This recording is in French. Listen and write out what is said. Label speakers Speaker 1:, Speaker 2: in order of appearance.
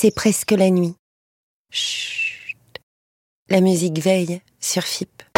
Speaker 1: C'est presque la nuit. Chut. La musique veille sur FIP.